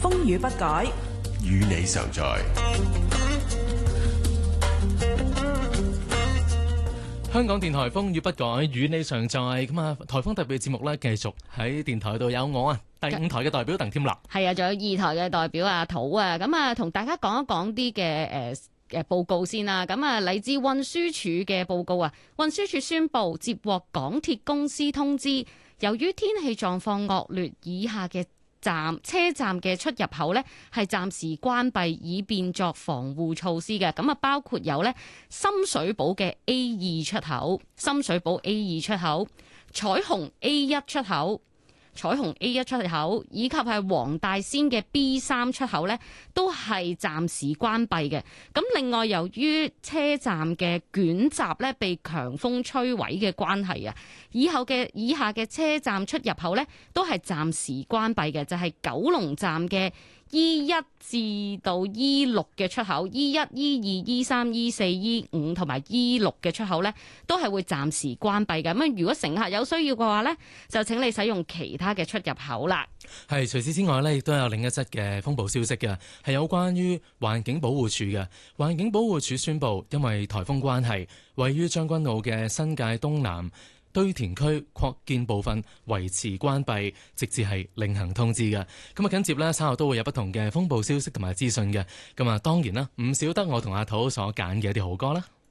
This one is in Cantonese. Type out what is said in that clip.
風雨不改， 與你常在。 香港電台風雨不改，與你常在。咁啊，颱風特別節目呢，繼續喺電台度有我啊，第5台嘅代表鄧添立， 係啊，仲有2台嘅代表阿土啊。咁啊，同大家講一講啲嘅報告先啦。咁啊，嚟自運輸署嘅報告啊，運輸署宣布接獲港鐵公司通知，由於天氣狀況惡劣，以下嘅車站嘅出入口呢係暫時關閉，以便作防護措施嘅。咁啊，包括有呢深水埗嘅 A2 出口、深水埗 A2 出口、彩虹 A1 出口、彩虹 A1 出口以及係黃大仙嘅 B3 出口呢都係暫時關閉嘅。咁另外，由於車站嘅捲閘呢被強風吹毀嘅關係啊，以下嘅車站出入口呢都係暫時關閉嘅，就係九龍站嘅E1至到 E6 嘅出口，E1、E2、E3、E4、E5 同埋 E6 嘅出口呢都係會暫時關閉嘅。咁如果乘客有需要嘅話呢，就請你使用其他嘅出入口啦。 係除此之外呢，亦都有另一則嘅風暴消息嘅，係有關於環境保護署嘅。環境保護署宣布，因為颱風關係，位於將軍澳嘅新界東南堆填區擴建部分維持關閉，直至係另行通知嘅。咁啊，緊接呢，稍後都會有不同嘅風暴消息同埋資訊嘅。咁啊，當然啦，唔少得我同阿土所揀嘅一啲好歌啦。